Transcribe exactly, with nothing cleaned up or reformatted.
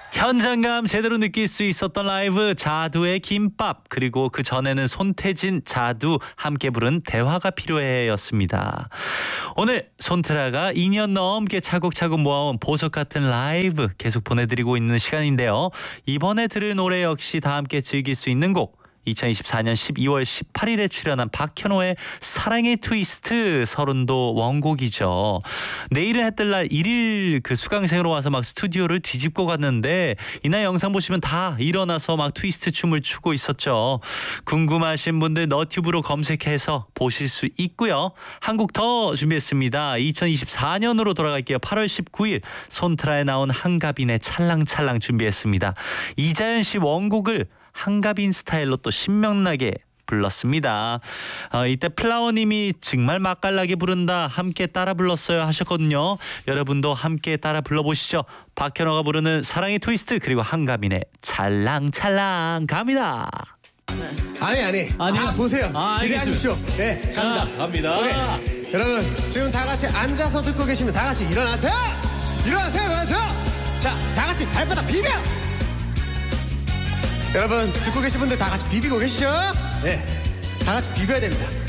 현장감 제대로 느낄 수 있었던 라이브 자두의 김밥, 그리고 그 전에는 손태진, 자두 함께 부른 대화가 필요해였습니다. 오늘 손트라가 이 년 넘게 차곡차곡 모아온 보석 같은 라이브 계속 보내드리고 있는 시간인데요. 이번에 들은 노래 역시 다 함께 즐길 수 있는 곡, 이천이십사 년 십이월 십팔일에 출연한 박현호의 사랑의 트위스트, 서른도 원곡이죠. 내일은 해뜰날 일일 그 수강생으로 와서 막 스튜디오를 뒤집고 갔는데 이날 영상 보시면 다 일어나서 막 트위스트 춤을 추고 있었죠. 궁금하신 분들 너튜브로 검색해서 보실 수 있고요. 한 곡 더 준비했습니다. 이천이십사 년으로 돌아갈게요. 팔월 십구일 손트라에 나온 한가빈의 찰랑찰랑 준비했습니다. 이자연 씨 원곡을 한가빈 스타일로 또 신명나게 불렀습니다. 어, 이때 플라워님이 정말 맛깔나게 부른다, 함께 따라 불렀어요 하셨거든요. 여러분도 함께 따라 불러보시죠. 박현호가 부르는 사랑의 트위스트, 그리고 한가빈의 찰랑찰랑 갑니다. 아니 아니 아니요. 아, 보세요. 아, 기대하십시오. 네, 갑니다. 자, 갑니다. 오케이. 여러분 지금 다 같이 앉아서 듣고 계시면 다 같이 일어나세요. 일어나세요. 일어나세요. 자, 다 같이 발바닥 비벼. 여러분 듣고 계신 분들 다 같이 비비고 계시죠? 네, 다 같이 비벼야 됩니다.